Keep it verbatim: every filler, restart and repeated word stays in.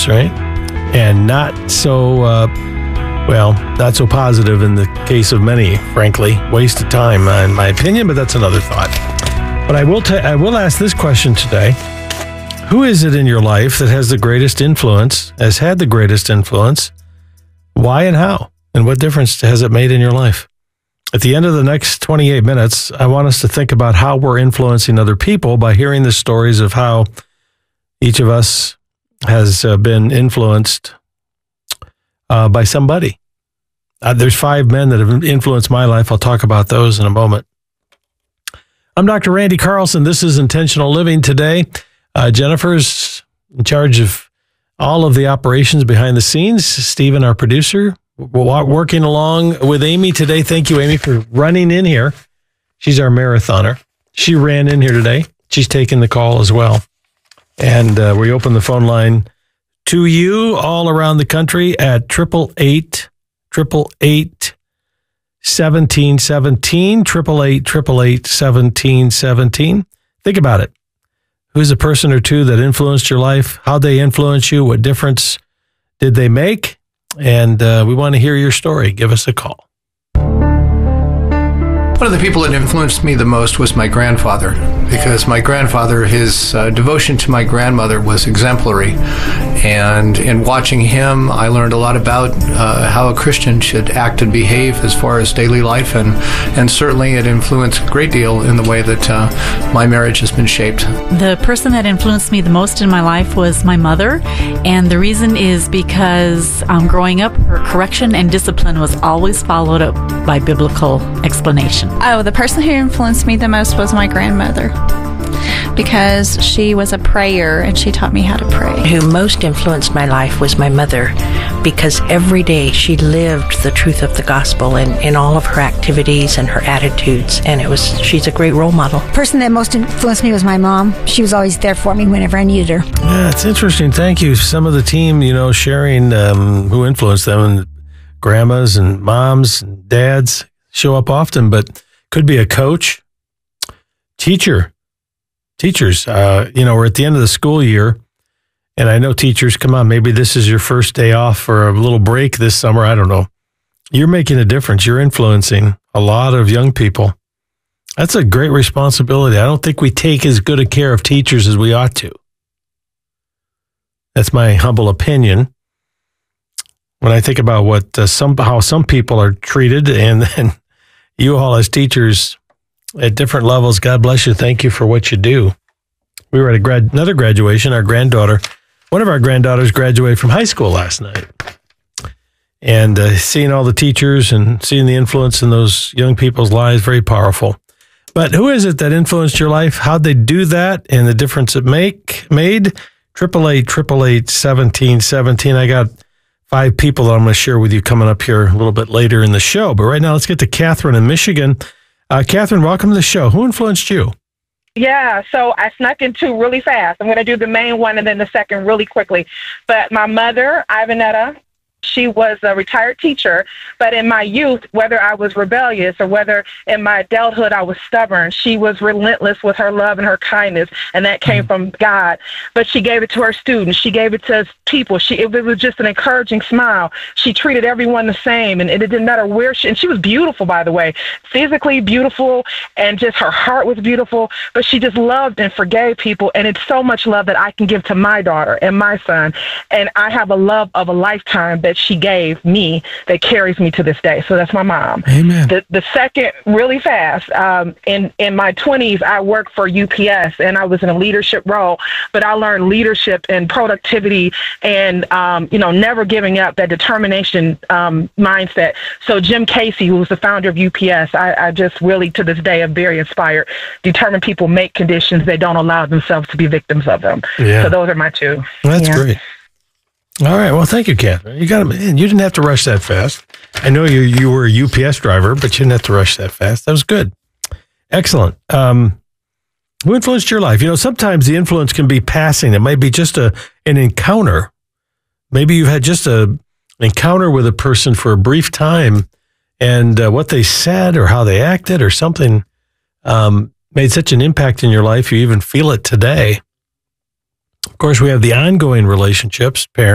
influence, right? And not so, uh, well, not so positive in the case of many, frankly. Waste of time, uh, in my opinion, but that's another thought. But I will, ta- I will ask this question today. Who is it in your life that has the greatest influence, has had the greatest influence? Why and how? And what difference has it made in your life? At the end of the next twenty-eight minutes, I want us to think about how we're influencing other people by hearing the stories of how each of us has uh, been influenced uh, by somebody. Uh, there's five men that have influenced my life. I'll talk about those in a moment. I'm Doctor Randy Carlson. This is Intentional Living today. Uh, Jennifer's in charge of all of the operations behind the scenes. Stephen, our producer, we're working along with Amy today. Thank you, Amy, for running in here. She's our marathoner. She ran in here today. She's taking the call as well. And uh, we open the phone line to you all around the country at triple eight, triple eight, seventeen seventeen, triple eight, triple eight, seventeen seventeen. Think about it. Who's a person or two that influenced your life? How'd they influence you? What difference did they make? And uh, we want to hear your story. Give us a call. One of the people that influenced me the most was my grandfather, because my grandfather, his uh, devotion to my grandmother was exemplary. And in watching him, I learned a lot about uh, how a Christian should act and behave as far as daily life. And, and certainly it influenced a great deal in the way that uh, my marriage has been shaped. The person that influenced me the most in my life was my mother. And the reason is because um, growing up, her correction and discipline was always followed up by biblical explanation. Oh, the person who influenced me the most was my grandmother, because she was a prayer and she taught me how to pray. Who most influenced my life was my mother, because every day she lived the truth of the gospel in, in all of her activities and her attitudes, and it was she's a great role model. The person that most influenced me was my mom. She was always there for me whenever I needed her. Yeah, it's interesting. Thank you. Some of the team, you know, sharing um, who influenced them, and grandmas and moms and dads show up often, but could be a coach, teacher, teachers. Uh, you know, we're at the end of the school year, and I know teachers, come on, maybe this is your first day off for a little break this summer. I don't know. You're making a difference. You're influencing a lot of young people. That's a great responsibility. I don't think we take as good a care of teachers as we ought to. That's my humble opinion. When I think about what uh, some how some people are treated, and then you all as teachers at different levels, God bless you. Thank you for what you do. We were at a grad, another graduation. Our granddaughter, one of our granddaughters graduated from high school last night. And uh, seeing all the teachers and seeing the influence in those young people's lives, very powerful. But who is it that influenced your life? How'd they do that, and the difference it make made? Triple eight, triple eight, seventeen seventeen. I got five people that I'm going to share with you coming up here a little bit later in the show. But right now, let's get to Catherine in Michigan. Uh, Catherine, welcome to the show. Who influenced you? Yeah, so I snuck in two really fast. I'm going to do the main one and then the second really quickly. But my mother, Ivanetta, she was a retired teacher, but in my youth, whether I was rebellious or whether in my adulthood I was stubborn, she was relentless with her love and her kindness, and that came mm-hmm. from God. But she gave it to her students. She gave it to people. She it, it was just an encouraging smile. She treated everyone the same, and it, it didn't matter where she, and she was beautiful, by the way, physically beautiful, and just her heart was beautiful, but she just loved and forgave people, and it's so much love that I can give to my daughter and my son, and I have a love of a lifetime that she gave me that carries me to this day. So that's my mom. Amen. The, the second, really fast, um, in, in my twenties, I worked for U P S, and I was in a leadership role, but I learned leadership and productivity and, um, you know, never giving up, that determination um, mindset. So Jim Casey, who was the founder of U P S, I, I just really, to this day, am very inspired. Determined people make conditions. They don't allow themselves to be victims of them. Yeah. So those are my two. That's yeah. great. All right. Well, thank you, Catherine. You got to, man, you didn't have to rush that fast. I know you you were a U P S driver, but you didn't have to rush that fast. That was good. Excellent. Um, who influenced your life? You know, sometimes the influence can be passing. It might be just a an encounter. Maybe you've had just a an encounter with a person for a brief time, and uh, what they said or how they acted or something um, made such an impact in your life, you even feel it today. Of course, we have the ongoing relationships, parents.